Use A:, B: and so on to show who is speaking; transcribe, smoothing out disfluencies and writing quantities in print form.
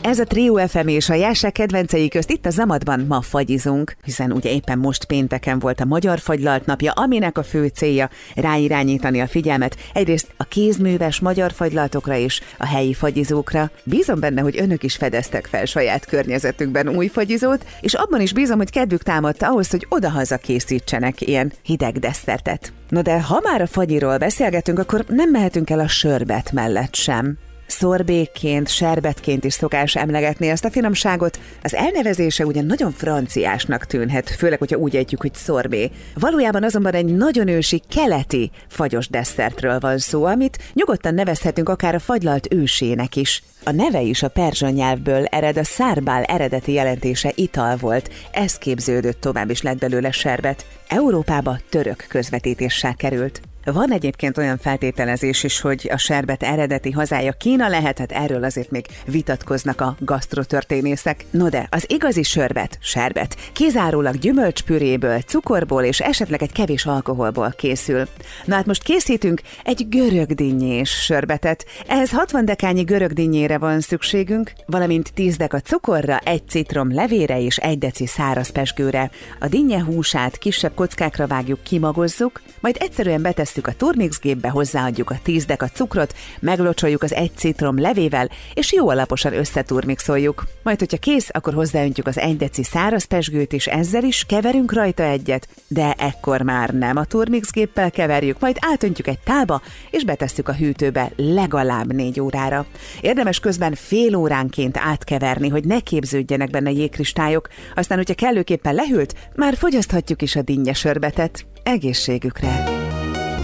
A: Ez a Trio FM és a Jászság kedvencei közt itt a Zamatban ma fagyizunk, hiszen ugye éppen most pénteken volt a Magyar Fagylalt napja, aminek a fő célja ráirányítani a figyelmet egyrészt a kézműves magyar fagylaltokra és a helyi fagyizókra. Bízom benne, hogy önök is fedeztek fel saját környezetükben új fagyizót, és abban is bízom, hogy kedvük támadt ahhoz, hogy odahaza készítsenek ilyen hideg desszertet. No de ha már a fagyiról beszélgetünk, akkor nem mehetünk el a sörbet mellett sem. Szorbékként, serbetként is szokás emlegetni ezt a finomságot. Az elnevezése ugyan nagyon franciásnak tűnhet, főleg, hogyha úgy ejtjük, hogy szorbé. Valójában azonban egy nagyon ősi, keleti fagyos desszertről van szó, amit nyugodtan nevezhetünk akár a fagylalt ősének is. A neve is a perzsa nyelvből ered, a szárbál eredeti jelentése ital volt, ez képződött tovább is lett belőle serbet. Európába török közvetítéssel került. Van egyébként olyan feltételezés is, hogy a serbet eredeti hazája Kína lehet, hát erről azért még vitatkoznak a gasztrotörténészek. No de az igazi serbet kizárólag gyümölcspüréből, cukorból és esetleg egy kevés alkoholból készül. Na hát most készítünk egy görögdinnyés sörbetet. Ehhez 60 dekányi görögdinnyére van szükségünk, valamint 10 deka cukorra, 1 citrom levére és 1 deci száraz pezsgőre. A dinnye húsát kisebb kockákra vágjuk, kimagozzuk, majd egyszerűen betesszük a turmixgépbe, hozzáadjuk a 10 deka cukrot, meglocsoljuk az 1 citrom levével, és jó alaposan összeturmixoljuk. Majd, hogyha kész, akkor hozzáöntjük az 1 deci száraz pezsgőt, és ezzel is keverünk rajta egyet, de ekkor már nem a turmixgéppel keverjük, majd átöntjük egy tálba, és betesszük a hűtőbe legalább 4 órára. Érdemes közben fél óránként átkeverni, hogy ne képződjenek benne jégkristályok, aztán, hogyha kellőképpen lehűlt, már fogyaszthatjuk is a dinnye sörbetet. Egészségükre!